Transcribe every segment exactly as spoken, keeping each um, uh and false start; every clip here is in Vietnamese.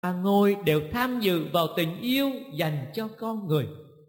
Ba Ngôi đều tham dự vào tình yêu dành cho con người.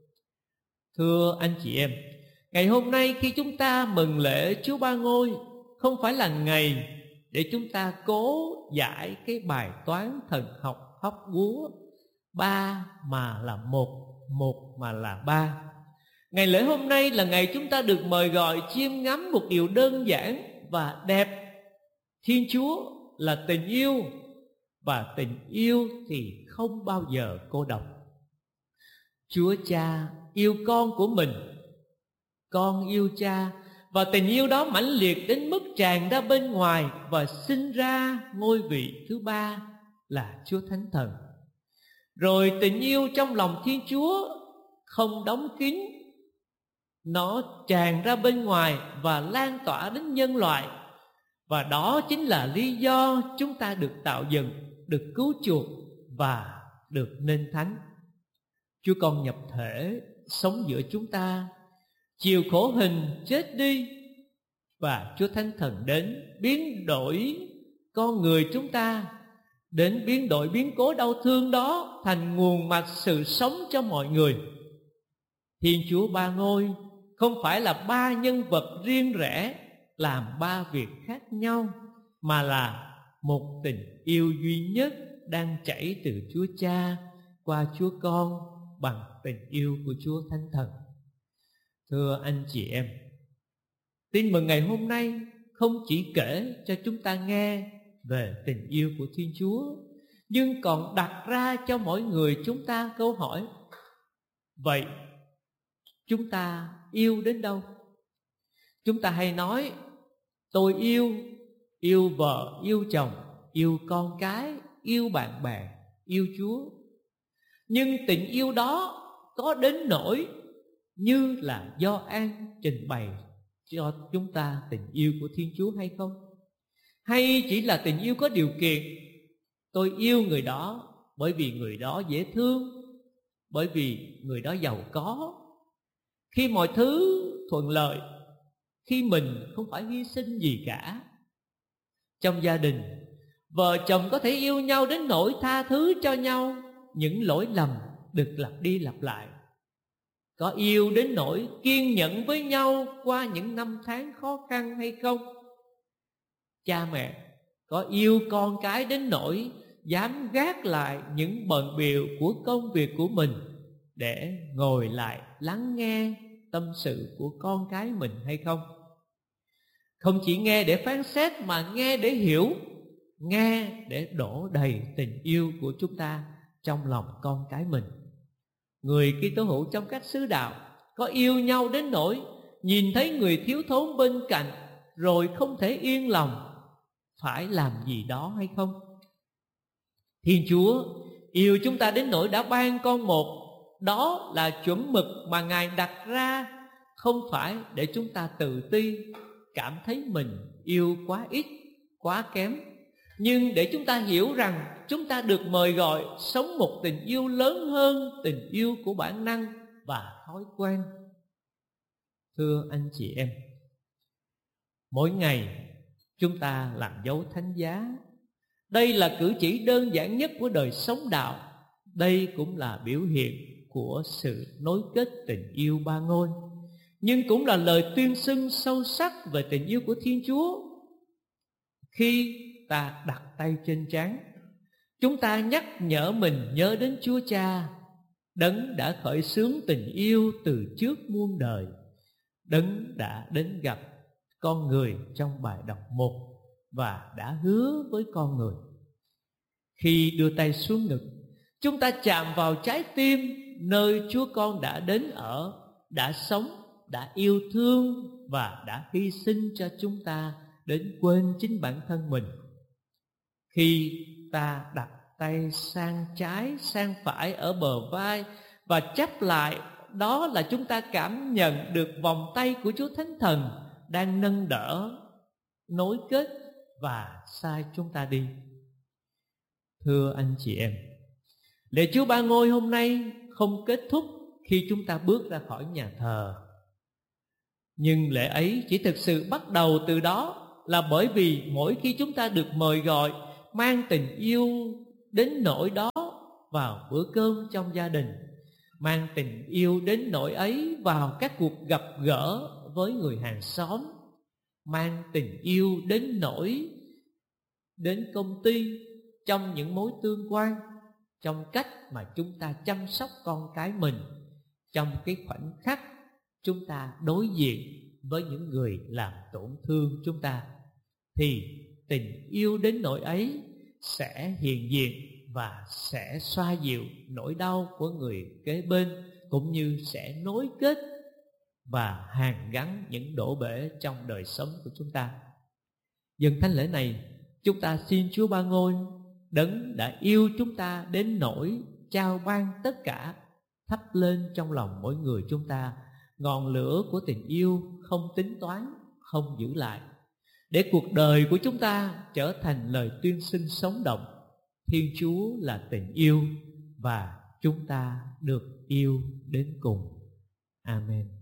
Thưa anh chị em, ngày hôm nay khi chúng ta mừng lễ Chúa Ba Ngôi, không phải là ngày để chúng ta cố giải cái bài toán thần học hóc búa ba mà là một, một mà là ba. Ngày lễ hôm nay là ngày chúng ta được mời gọi chiêm ngắm một điều đơn giản và đẹp. Thiên Chúa là tình yêu, và tình yêu thì không bao giờ cô độc. Chúa Cha yêu con của mình, con yêu Cha, và tình yêu đó mãnh liệt đến mức tràn ra bên ngoài và sinh ra ngôi vị thứ ba là Chúa Thánh Thần. Rồi tình yêu trong lòng Thiên Chúa không đóng kín, nó tràn ra bên ngoài và lan tỏa đến nhân loại. Và đó chính là lý do chúng ta được tạo dựng, được cứu chuộc và được nên thánh. Chúa Con nhập thể sống giữa chúng ta, chịu khổ hình chết đi, và Chúa Thánh Thần đến biến đổi con người chúng ta, đến biến đổi biến cố đau thương đó thành nguồn mạch sự sống cho mọi người. Thiên Chúa Ba Ngôi không phải là ba nhân vật riêng rẽ làm ba việc khác nhau, mà là một tình yêu duy nhất đang chảy từ Chúa Cha qua Chúa Con bằng tình yêu của Chúa Thánh Thần. Thưa anh chị em, tin mừng ngày hôm nay không chỉ kể cho chúng ta nghe về tình yêu của Thiên Chúa, nhưng còn đặt ra cho mỗi người chúng ta câu hỏi: vậy chúng ta yêu đến đâu? Chúng ta hay nói tôi yêu, yêu vợ, yêu chồng, yêu con cái, yêu bạn bè, yêu Chúa. Nhưng tình yêu đó có đến nỗi như là Gioan trình bày cho chúng ta tình yêu của Thiên Chúa hay không? Hay chỉ là tình yêu có điều kiện? Tôi yêu người đó bởi vì người đó dễ thương, bởi vì người đó giàu có, khi mọi thứ thuận lợi, khi mình không phải hy sinh gì cả. Trong gia đình, vợ chồng có thể yêu nhau đến nỗi tha thứ cho nhau những lỗi lầm được lặp đi lặp lại. Có yêu đến nỗi kiên nhẫn với nhau qua những năm tháng khó khăn hay không? Cha mẹ có yêu con cái đến nỗi dám gác lại những bận bịu của công việc của mình để ngồi lại lắng nghe tâm sự của con cái mình hay không? Không chỉ nghe để phán xét mà nghe để hiểu, nghe để đổ đầy tình yêu của chúng ta trong lòng con cái mình. Người Kitô hữu trong các xứ đạo có yêu nhau đến nỗi nhìn thấy người thiếu thốn bên cạnh rồi không thể yên lòng phải làm gì đó hay không? Thiên Chúa yêu chúng ta đến nỗi đã ban con một. Đó là chuẩn mực mà Ngài đặt ra, không phải để chúng ta tự ti, cảm thấy mình yêu quá ít, quá kém, nhưng để chúng ta hiểu rằng chúng ta được mời gọi sống một tình yêu lớn hơn tình yêu của bản năng và thói quen. Thưa anh chị em, mỗi ngày chúng ta làm dấu thánh giá. Đây là cử chỉ đơn giản nhất của đời sống đạo. Đây cũng là biểu hiện của sự nối kết tình yêu Ba Ngôi, nhưng cũng là lời tuyên xưng sâu sắc về tình yêu của Thiên Chúa. Khi ta đặt tay trên trán, chúng ta nhắc nhở mình nhớ đến Chúa Cha, Đấng đã khởi xướng tình yêu từ trước muôn đời, Đấng đã đến gặp con người trong bài đọc một và đã hứa với con người. Khi đưa tay xuống ngực, chúng ta chạm vào trái tim nơi Chúa Con đã đến ở, đã sống, đã yêu thương và đã hy sinh cho chúng ta đến quên chính bản thân mình. Khi ta đặt tay sang trái, sang phải ở bờ vai và chắp lại, đó là chúng ta cảm nhận được vòng tay của Chúa Thánh Thần đang nâng đỡ, nối kết và sai chúng ta đi. Thưa anh chị em, lễ Chúa Ba Ngôi hôm nay không kết thúc khi chúng ta bước ra khỏi nhà thờ, nhưng lễ ấy chỉ thực sự bắt đầu từ đó là bởi vì mỗi khi chúng ta được mời gọi mang tình yêu đến nỗi đó vào bữa cơm trong gia đình, mang tình yêu đến nỗi ấy vào các cuộc gặp gỡ với người hàng xóm, mang tình yêu đến nỗi đến công ty, trong những mối tương quan, trong cách mà chúng ta chăm sóc con cái mình, trong cái khoảnh khắc chúng ta đối diện với những người làm tổn thương chúng ta, thì tình yêu đến nỗi ấy sẽ hiện diện và sẽ xoa dịu nỗi đau của người kế bên, cũng như sẽ nối kết và hàn gắn những đổ bể trong đời sống của chúng ta. Dần thánh lễ này, chúng ta xin Chúa Ba Ngôi, Đấng đã yêu chúng ta đến nỗi trao ban tất cả, thắp lên trong lòng mỗi người chúng ta ngọn lửa của tình yêu không tính toán, không giữ lại, để cuộc đời của chúng ta trở thành lời tuyên xưng sống động: Thiên Chúa là tình yêu và chúng ta được yêu đến cùng. Amen.